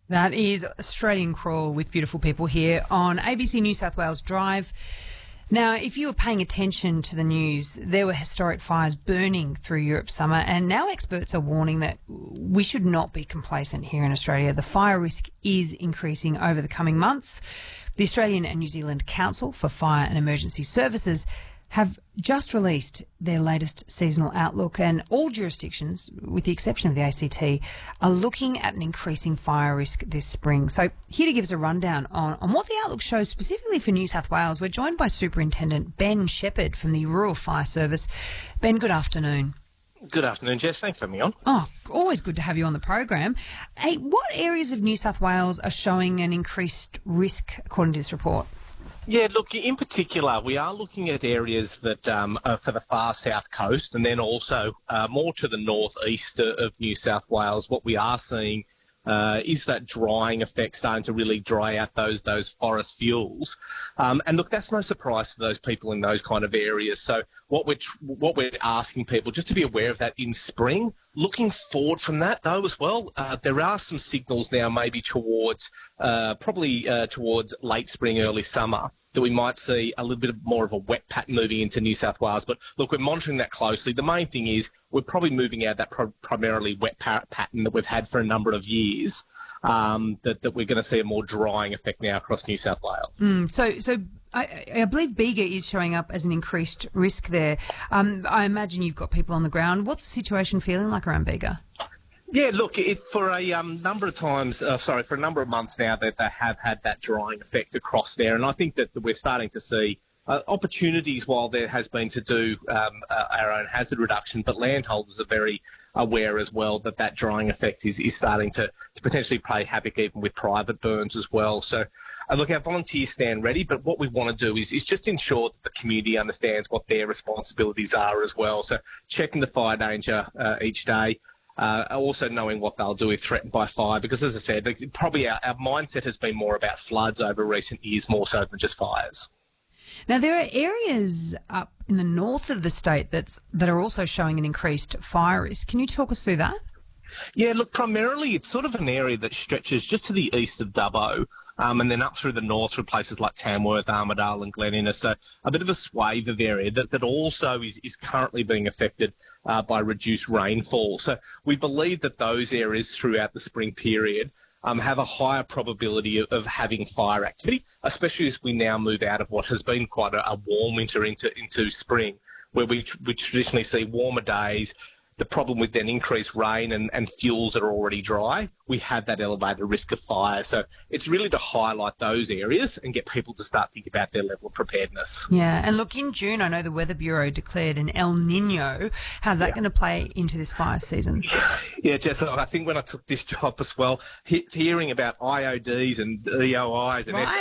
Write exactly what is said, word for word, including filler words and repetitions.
That is Australian Crawl with beautiful people here on A B C New South Wales Drive. Now, if you were paying attention to the news, there were historic fires burning through Europe's summer, and now experts are warning that we should not be complacent here in Australia. The fire risk is increasing over the coming months. The Australian and New Zealand Council for Fire and Emergency Services have just released their latest seasonal outlook, and all jurisdictions, with the exception of the A C T, are looking at an increasing fire risk this spring. So here to give us a rundown on, on what the outlook shows specifically for New South Wales, we're joined by Superintendent Ben Shepherd from the Rural Fire Service. Ben, good afternoon. Good afternoon, Jess. Thanks for having me on. Oh, always good to have you on the program. Hey, what areas of New South Wales are showing an increased risk according to this report? Yeah, look, in particular, we are looking at areas that um, are for the far south coast, and then also uh, more to the northeast of New South Wales. What we are seeing uh, is that drying effect starting to really dry out those those forest fuels. Um, and look, that's no surprise to those people in those kind of areas. So what we're what we're asking people just to be aware of that in spring. Looking forward from that, though, as well, uh, there are some signals now maybe towards, uh, probably uh, towards late spring, early summer, that we might see a little bit more of a wet pattern moving into New South Wales. But look, we're monitoring that closely. The main thing is we're probably moving out of that pro- primarily wet pa- pattern that we've had for a number of years, um, that, that we're going to see a more drying effect now across New South Wales. Mm, so, so I, I believe Bega is showing up as an increased risk there. Um, I imagine you've got people on the ground. What's the situation feeling like around Bega? Yeah, look, it, for a um, number of times, uh, sorry, for a number of months now that they have had that drying effect across there, and I think that we're starting to see uh, opportunities while there has been to do um, uh, our own hazard reduction, but landholders are very aware as well that that drying effect is, is starting to, to potentially play havoc even with private burns as well. So, uh, look, our volunteers stand ready, but what we want to do is, is just ensure that the community understands what their responsibilities are as well. So checking the fire danger uh, each day. Uh, also knowing what they'll do if threatened by fire, because as I said, probably our, our mindset has been more about floods over recent years, more so than just fires. Now, there are areas up in the north of the state that's that are also showing an increased fire risk. Can you talk us through that? Yeah, look, primarily it's sort of an area that stretches just to the east of Dubbo, um, and then up through the north through places like Tamworth, Armidale and Glen Innes. So a bit of a swathe of area that, that also is, is currently being affected uh, by reduced rainfall. So we believe that those areas throughout the spring period um, have a higher probability of, of having fire activity, especially as we now move out of what has been quite a, a warm winter into, into spring, where we, we traditionally see warmer days. The problem with then increased rain and, and fuels that are already dry, we have that elevated risk of fire. So it's really to highlight those areas and get people to start thinking about their level of preparedness. Yeah, and look, in June, I know the Weather Bureau declared an El Nino. How's that yeah. going to play into this fire season? Yeah, Jess, I think when I took this job as well, he- hearing about I O Ds and E O Is and right.